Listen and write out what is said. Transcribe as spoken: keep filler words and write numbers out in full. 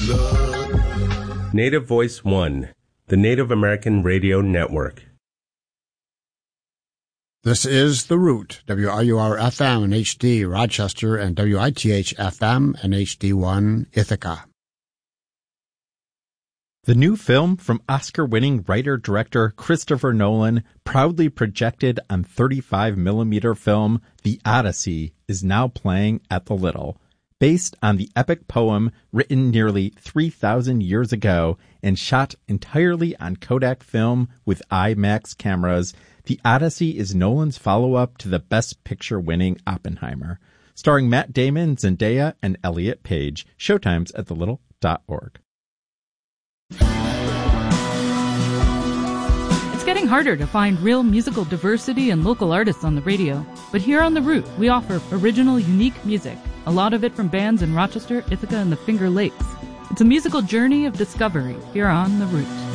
love. Native Voice One, the Native American Radio Network. This is The Root, W R U R F M and H D Rochester, and W I T H F M and H D one Ithaca. The new film from Oscar-winning writer-director Christopher Nolan, proudly projected on thirty-five millimeter film, The Odyssey, is now playing at the Little. Based on the epic poem written nearly three thousand years ago and shot entirely on Kodak film with IMAX cameras, The Odyssey is Nolan's follow-up to the Best Picture-winning Oppenheimer. Starring Matt Damon, Zendaya, and Elliot Page. Showtimes at the little dot org. It's getting harder to find real musical diversity and local artists on the radio. But here on The Root, we offer original, unique music, a lot of it from bands in Rochester, Ithaca, and the Finger Lakes. It's a musical journey of discovery here on The Root.